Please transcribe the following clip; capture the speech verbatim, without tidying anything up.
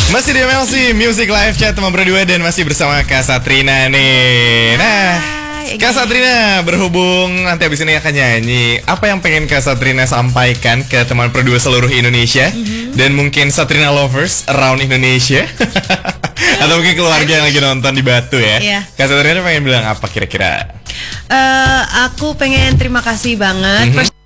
Masih di M L C Music Live Chat teman berdua dan masih bersama Kak Satrina nih. Nah, Kak Satrina berhubung nanti abis ini akan nyanyi, apa yang pengen Kak Satrina sampaikan ke teman berdua seluruh Indonesia mm-hmm. dan mungkin Satrina lovers around Indonesia atau mungkin keluarga yang lagi nonton di Batu ya? Yeah. Kak Satrina pengen bilang apa kira-kira? Uh, aku pengen terima kasih banget. Mm-hmm.